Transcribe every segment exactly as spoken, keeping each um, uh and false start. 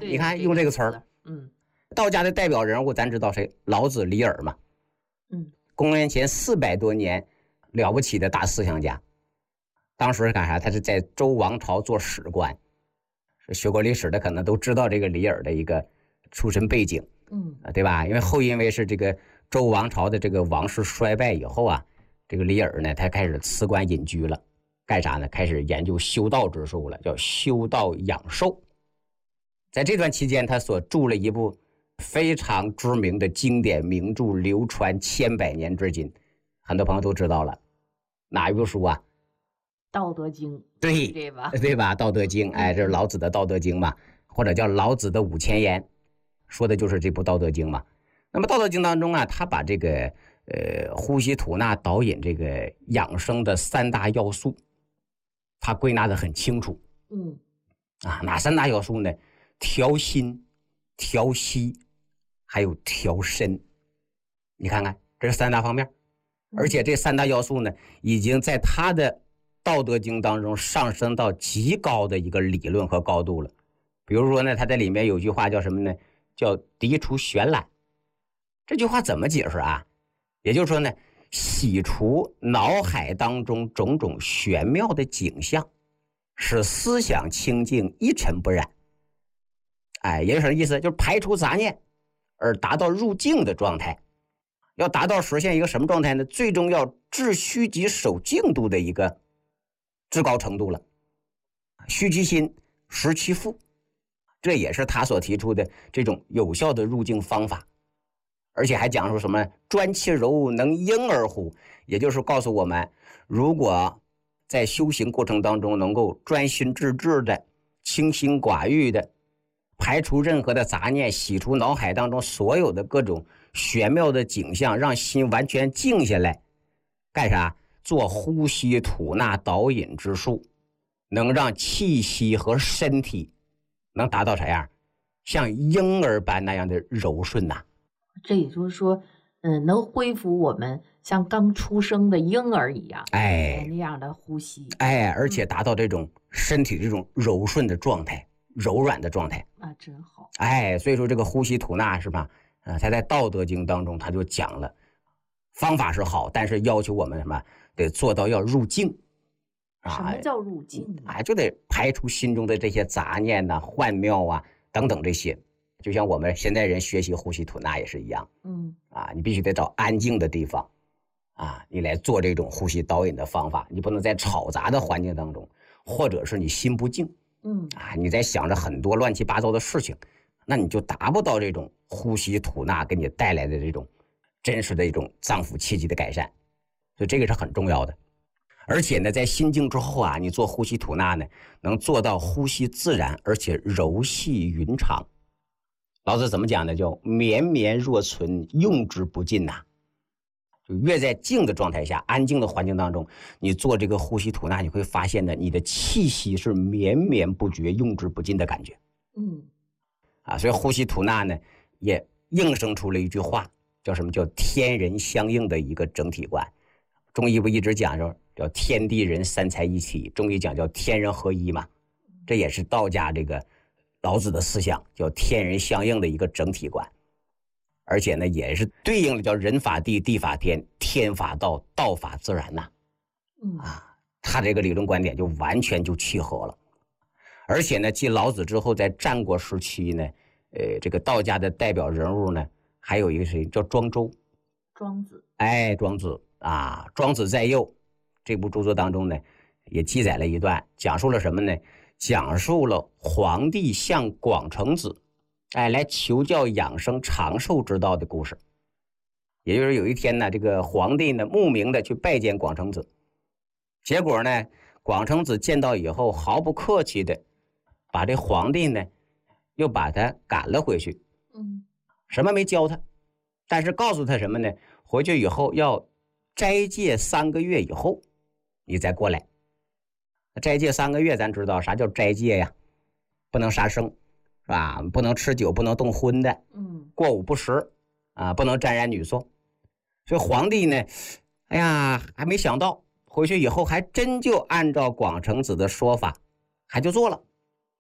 你看用这个词儿， 嗯， 道家的代表人物咱知道谁？老子、李耳嘛。 嗯， 公元前四百多年，了不起的大思想家。当时干啥？他是在周王朝做史官。学过历史的可能都知道这个李耳的一个出身背景， 嗯， 对吧？因为后因为是这个周王朝的这个王室衰败以后啊，这个李耳呢，他开始辞官隐居了，干啥呢？开始研究修道之术了，叫修道养寿。在这段期间，他所著了一部非常知名的经典名著，流传千百年至今，很多朋友都知道了。哪一部书啊？ 道德经， 对， 对吧？ 对吧？道德经，哎，这是老子的道德经嘛，或者叫老子的五千言，说的就是这部道德经嘛。那么道德经当中啊，他把这个呃呼吸吐纳导引这个养生的三大要素，他归纳的很清楚。 嗯， 啊，哪三大要素呢？调心、调息，还有调身。你看看，这是三大方面，而且这三大要素呢，已经在他的道德经当中上升到极高的一个理论和高度了。比如说呢，他在里面有句话叫什么呢？叫涤除玄览。这句话怎么解释啊？也就是说呢，洗除脑海当中种种玄妙的景象，使思想清净一尘不染。哎，也是什么意思？就是排除杂念，而达到入静的状态。要达到实现一个什么状态呢？最终要治虚己守静度的一个至高程度了。虚其心，实其腹，这也是他所提出的这种有效的入境方法。而且还讲述什么专其柔，能婴儿乎，也就是告诉我们，如果在修行过程当中能够专心致志的、清心寡欲的排除任何的杂念，洗除脑海当中所有的各种玄妙的景象，让心完全静下来，干啥？做呼吸吐纳导引之术，能让气息和身体能达到啥样？像婴儿般那样的柔顺呐、啊。 这也就是说，嗯，能恢复我们像刚出生的婴儿一样， 哎， 那样的呼吸， 哎，而且达到这种身体这种柔顺的状态、柔软的状态啊，真好。 哎，所以说这个呼吸吐纳是吧？呃，他在《道德经》当中他就讲了，方法是好，但是要求我们什么？得做到要入静。 什么叫入静呢？ 哎，就得排除心中的这些杂念呐、啊、幻妙啊等等这些。就像我们现代人学习呼吸吐纳也是一样， 嗯， 啊，你必须得找安静的地方，啊，你来做这种呼吸导引的方法，你不能在吵杂的环境当中，或者是你心不静， 嗯， 啊，你在想着很多乱七八糟的事情，那你就达不到这种呼吸吐纳给你带来的这种真实的一种脏腑气机的改善，所以这个是很重要的。而且呢，在心静之后啊，你做呼吸吐纳呢，能做到呼吸自然，而且柔细匀长。老子怎么讲呢？叫绵绵若存，用之不尽呐、啊。就越在静的状态下，安静的环境当中，你做这个呼吸吐纳，你会发现呢，你的气息是绵绵不绝、用之不尽的感觉。 嗯， 啊，所以呼吸吐纳呢，也应生出了一句话，叫什么？叫天人相应的一个整体观。中医不一直讲说叫天地人三才一体，中医讲叫天人合一嘛，这也是道家这个老子的思想，叫天人相应的一个整体观。而且呢，也是对应了叫人法地，地法天，天法道，道法自然呐、 嗯啊，他这个理论观点就完全就契合了。而且呢，继老子之后，在战国时期呢，呃，这个道家的代表人物呢，还有一个谁叫庄周？ 庄子， 哎，庄子啊，庄子在右这部著作当中呢，也记载了一段，讲述了什么呢？讲述了皇帝向广成子，哎，来求教养生长寿之道的故事。也就是有一天呢，这个皇帝呢慕名的去拜见广成子，结果呢，广成子见到以后毫不客气的把这皇帝呢又把他赶了回去。 嗯， 什么没教他，但是告诉他什么呢？回去以后要斋戒三个月以后，你再过来。斋戒三个月，咱知道啥叫斋戒呀？不能杀生，是吧？不能吃酒，不能动荤的， 嗯， 过午不食啊，不能沾染女色。所以皇帝呢，哎呀，还没想到，回去以后还真就按照广成子的说法，还就做了。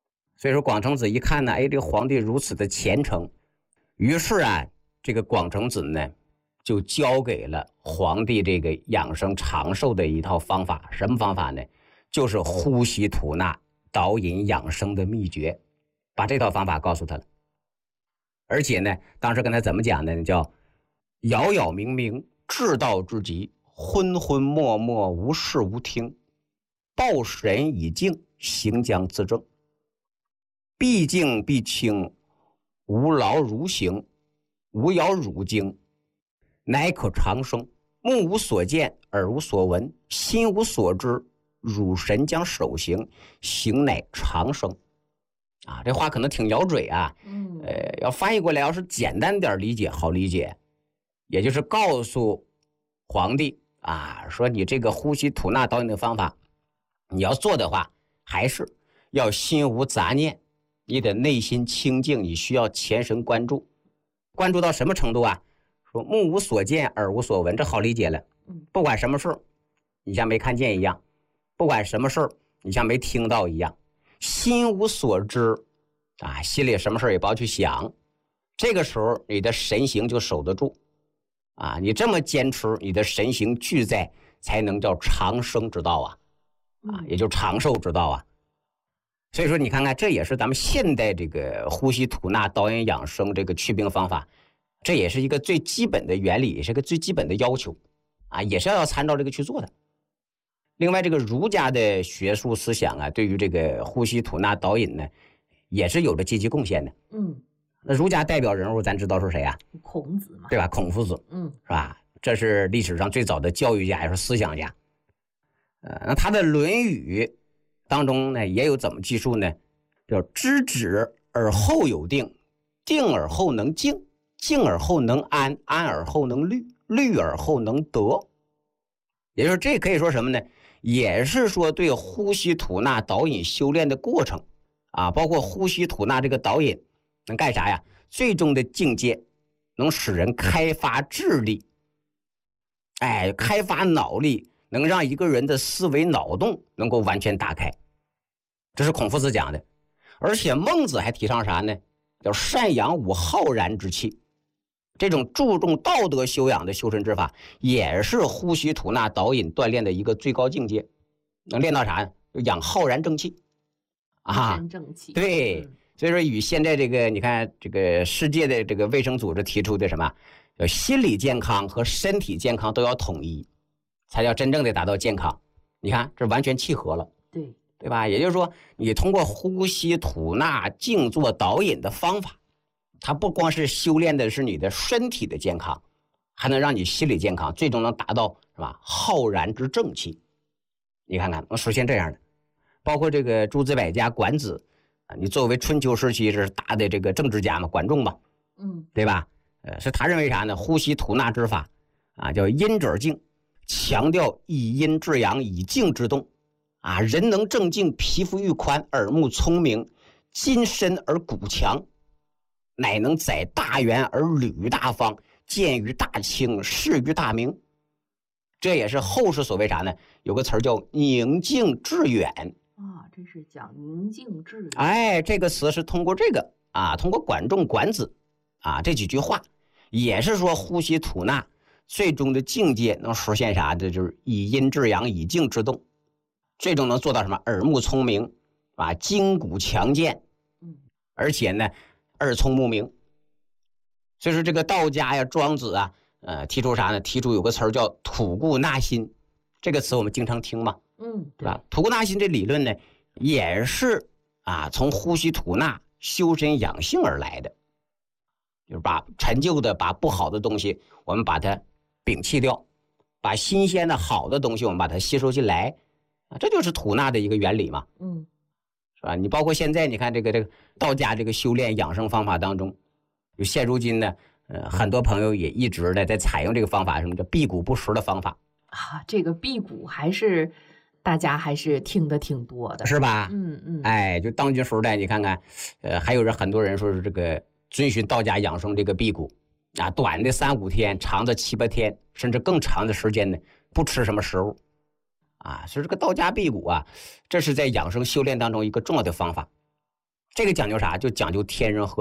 所以说广成子一看呢，哎，这个皇帝如此的虔诚，于是啊，这个广成子呢，就教给了皇帝这个养生长寿的一套方法。什么方法呢？就是呼吸吐纳、导引养生的秘诀，把这套方法告诉他了。而且呢，当时跟他怎么讲呢？叫杳杳冥冥，至道之极，昏昏默默，无视无听，抱神以静，行将自正。必静必清，无劳如行，无扰汝经，乃可长生。目无所见，耳无所闻，心无所知，汝神将守行，行乃长生。啊，这话可能挺咬嘴啊， 嗯， 呃，要翻译过来，要是简单点理解，好理解，也就是告诉皇帝啊，说你这个呼吸吐纳导引的方法，你要做的话，还是要心无杂念，你的内心清净，你需要全神贯注，关注到什么程度啊？说目无所见，耳无所闻，这好理解了。不管什么事儿，你像没看见一样；不管什么事儿，你像没听到一样。心无所知啊，心里什么事也不要去想，这个时候你的神行就守得住啊。你这么坚持，你的神行俱在，才能叫长生之道啊，啊，也就长寿之道啊。所以说，你看看，这也是咱们现代这个呼吸吐纳、导引养生这个祛病方法，这也是一个最基本的原理，也是个最基本的要求啊，也是要参照这个去做的。另外，这个儒家的学术思想啊，对于这个呼吸吐纳导引呢，也是有着积极贡献的。 嗯， 那儒家代表人物咱知道是谁啊？ 孔子嘛， 对吧？孔夫子， 嗯， 是吧？这是历史上最早的教育家，也是思想家。呃，那他的《论语》当中呢，也有怎么记述呢？叫知止而后有定，定而后能静，静而后能安，安而后能虑，虑而后能得。也就是这可以说什么呢？也是说对呼吸吐纳导引修炼的过程啊，包括呼吸吐纳这个导引能干啥呀？最终的境界能使人开发智力，哎，开发脑力，能让一个人的思维脑洞能够完全打开。这是孔夫子讲的。而且孟子还提倡啥呢？叫善养吾浩然之气。这种注重道德修养的修身之法，也是呼吸吐纳导引锻炼的一个最高境界。能练到啥呢？就养浩然正气啊，正气。 对，所以说与现在这个你看这个世界的这个卫生组织提出的什么，叫心理健康和身体健康都要统一，才叫真正的达到健康。你看这完全契合了， 对对吧？也就是说，你通过呼吸吐纳静坐导引的方法，它不光是修炼的是你的身体的健康，还能让你心理健康，最终能达到是吧浩然之正气。你看看能实现这样的，包括这个诸子百家管子啊，你作为春秋时期是大的这个政治家嘛，管仲嘛， 嗯， 对吧？呃，是他认为啥呢？呼吸吐纳之法啊，叫阴者静，强调以阴制阳，以静制动啊。人能正静，皮肤愈宽，耳目聪明，筋深而骨强，乃能载大圆而履大方，见于大清，视于大明。这也是后世所谓啥呢？有个词儿叫宁静致远啊，这是讲宁静致远。 哎，这个词是通过这个啊，通过管仲、管子啊这几句话，也是说呼吸吐纳最终的境界能实现啥？这就是以阴制阳，以静制动，最终能做到什么？耳目聪明啊，筋骨强健， 嗯， 而且呢，耳聪目明。所以说这个道家呀、庄子啊。呃，提出啥呢？提出有个词儿叫吐故纳新，这个词我们经常听嘛， 嗯， 对吧？吐故纳新这理论呢，也是啊从呼吸吐纳修身养性而来的，就是把陈旧的、把不好的东西，我们把它摒弃掉，把新鲜的好的东西我们把它吸收进来，啊，这就是吐纳的一个原理嘛， 嗯， 是吧？你包括现在你看这个这个道家这个修炼养生方法当中，就现如今呢。呃，很多朋友也一直呢在采用这个方法，什么叫辟谷不食的方法啊？这个辟谷还是大家还是听的挺多的， 是吧？ 嗯嗯， 哎，就当今时代，你看看，呃，还有人很多人说是这个遵循道家养生这个辟谷啊，短的三五天，长的七八天，甚至更长的时间呢，不吃什么食物啊。所以这个道家辟谷啊，这是在养生修炼当中一个重要的方法这个讲究啥？就讲究天人合